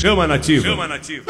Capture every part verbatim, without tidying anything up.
Chama nativa. Chama nativa.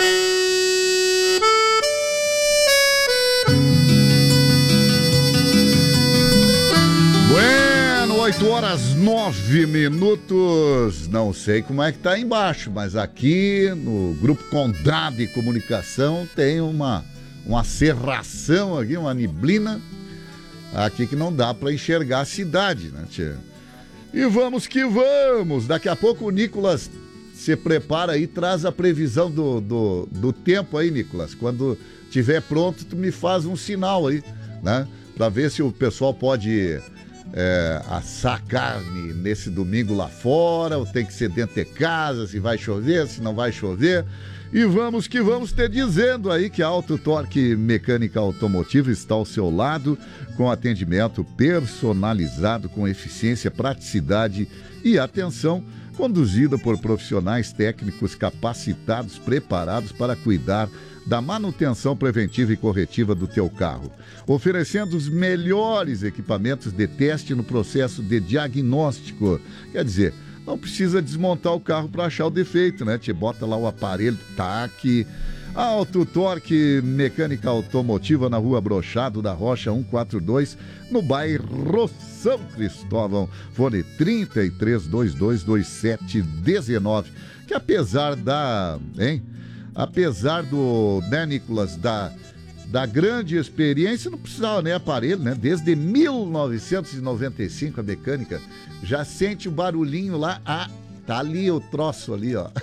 Bueno, oito horas nove minutos. Não sei como é que tá aí embaixo, mas aqui no Grupo Condade Comunicação tem uma, uma cerração aqui, uma neblina aqui que não dá para enxergar a cidade, né, tia? E vamos que vamos. Daqui a pouco o Nicolas se prepara aí, traz a previsão do, do, do tempo aí, Nicolas. Quando tiver pronto, tu me faz um sinal aí, né? Para ver se o pessoal pode é, assar carne nesse domingo lá fora, ou tem que ser dentro de casa, se vai chover, se não vai chover. E vamos que vamos te dizendo aí que a Auto Torque Mecânica Automotiva está ao seu lado, com atendimento personalizado, com eficiência, praticidade e atenção, conduzida por profissionais técnicos capacitados, preparados para cuidar da manutenção preventiva e corretiva do teu carro, oferecendo os melhores equipamentos de teste no processo de diagnóstico. Quer dizer, não precisa desmontar o carro para achar o defeito, né? Te bota lá o aparelho, tá aqui. Auto Torque Mecânica Automotiva na Rua Brochado da Rocha cento e quarenta e dois, no bairro São Cristóvão. Fone trinta e três, vinte e dois, vinte e sete, dezenove. Que apesar da, hein? Apesar do, né, Nicolas, da, da grande experiência, não precisava nem aparelho, né? Desde mil novecentos e noventa e cinco a mecânica já sente o barulhinho lá. Ah, tá ali o troço ali, ó.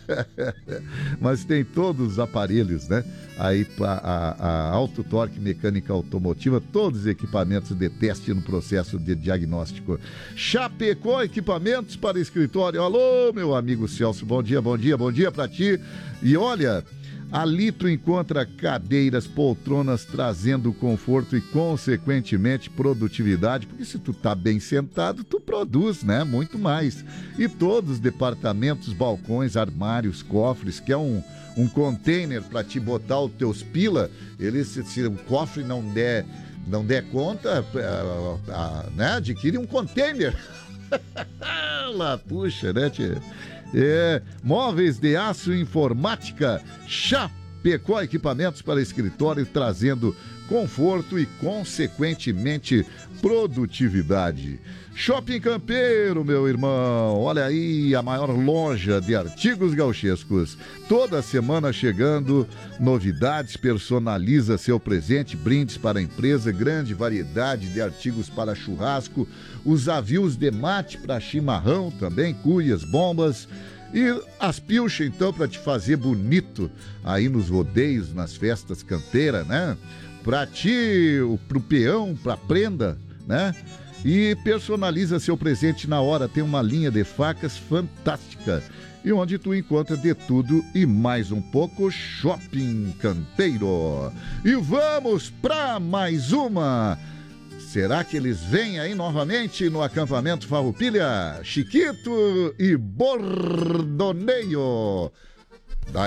Mas tem todos os aparelhos, né? Aí a, a, a Auto Torque Mecânica Automotiva, todos os equipamentos de teste no processo de diagnóstico. Chapecó Equipamentos para escritório. Alô, meu amigo Celso, bom dia, bom dia, bom dia pra ti. E olha, ali tu encontra cadeiras, poltronas, trazendo conforto e, consequentemente, produtividade, porque se tu tá bem sentado, tu produz, né? Muito mais. E todos os departamentos, balcões, armários, cofres, que é um, um container para te botar os teus pila, ele, se, se o cofre não der, não der conta, a, a, né? Adquire um container. Lá, puxa, né, tia? É, móveis de aço e informática, Chapecó Equipamentos para escritório, trazendo conforto e, consequentemente, produtividade. Shopping Campeiro, meu irmão, olha aí, a maior loja de artigos gauchescos. Toda semana chegando novidades, personaliza seu presente, brindes para a empresa, grande variedade de artigos para churrasco, os avios de mate para chimarrão também, cuias, bombas e as pilchas, então, para te fazer bonito aí nos rodeios, nas festas campeiras, né? Para ti, pro peão, pra prenda, né? E personaliza seu presente na hora. Tem uma linha de facas fantástica. E onde tu encontra de tudo e mais um pouco, Shopping Campeiro. E vamos para mais uma. Será que eles vêm aí novamente no acampamento Farroupilha? Chiquito e Bordoneio.